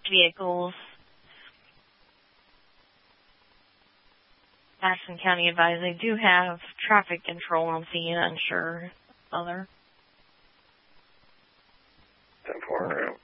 vehicles. Madison County advised they do have traffic control on the uninsured other. 10-4,